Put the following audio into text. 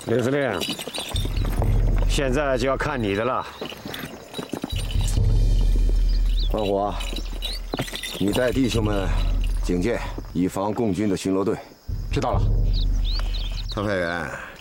刘司令，现在就要看你的了。 万火，你带弟兄们警戒，以防共军的巡逻队。 知道了。 特派员。